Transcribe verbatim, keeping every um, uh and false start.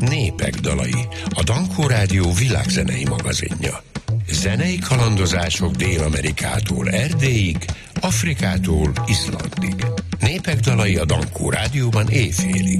Népek dalai, a Dankó Rádió világzenei magazinja. Zenei kalandozások Dél-Amerikától Erdélyig, Afrikától Izlandig. Népek dalai a Dankó Rádióban éjfélig.